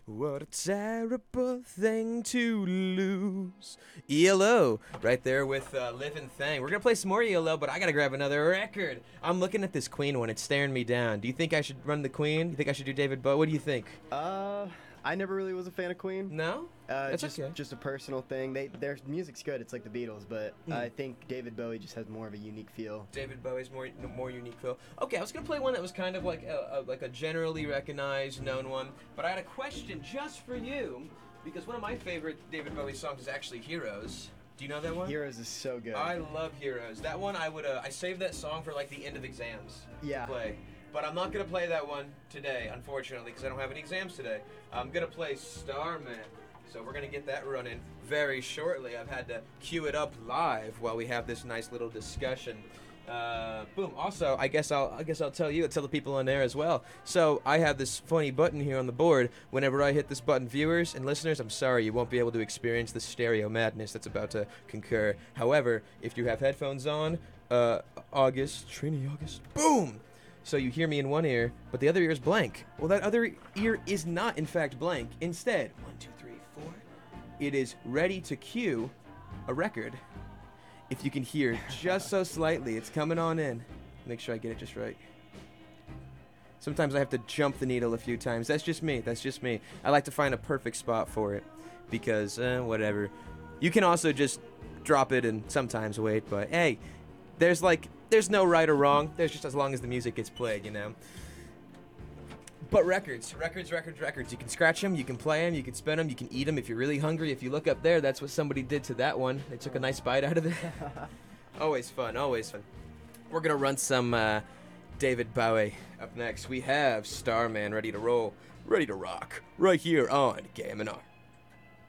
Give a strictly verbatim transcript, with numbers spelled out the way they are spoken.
What a terrible thing to lose. E L O, right there with uh, Living Thing. We're going to play some more E L O, but I got to grab another record. I'm looking at this Queen one. It's staring me down. Do you think I should run the Queen? You think I should do David Bowie? What do you think? Uh, I never really was a fan of Queen. No? Uh, That's just, okay. just a personal thing. They Their music's good. It's like the Beatles, but Mm. I think David Bowie just has more of a unique feel. David Bowie's more more unique feel. Okay, I was gonna play one that was kind of like a, a like a generally recognized, known one, but I had a question just for you because one of my favorite David Bowie songs is actually "Heroes." Do you know that one? Heroes is so good. I love "Heroes." That one I would uh, I saved that song for like the end of exams Yeah. to play. But I'm not gonna play that one today, unfortunately, because I don't have any exams today. I'm gonna play "Starman." So we're gonna get that running very shortly. I've had to cue it up live while we have this nice little discussion. Uh, boom. Also, I guess I'll I guess I'll tell you, I'll tell the people on there as well. So I have this funny button here on the board. Whenever I hit this button, viewers and listeners, I'm sorry you won't be able to experience the stereo madness that's about to concur. However, if you have headphones on, uh, August, Trini August, boom. So you hear me in one ear, but the other ear is blank. Well, that other ear is not, in fact, blank. Instead, one, two, three, four, it is ready to cue a record. If you can hear just so slightly, it's coming on in. Make sure I get it just right. Sometimes I have to jump the needle a few times. That's just me. That's just me. I like to find a perfect spot for it because, uh, whatever. You can also just drop it and sometimes wait, but hey, there's like... There's no right or wrong. There's just as long as the music gets played, you know. But records, records, records, records. You can scratch them, you can play them, you can spin them, you can eat them if you're really hungry. If you look up there, that's what somebody did to that one. They took a nice bite out of it. Always fun, always fun. We're gonna run some uh, David Bowie. Up next, we have Starman ready to roll, ready to rock, right here on Game and R.